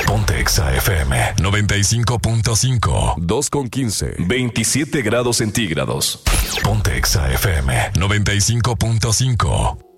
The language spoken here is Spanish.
Ponte Exa FM 95.5. 2:15. 27 grados centígrados. Ponte Exa FM 95.5.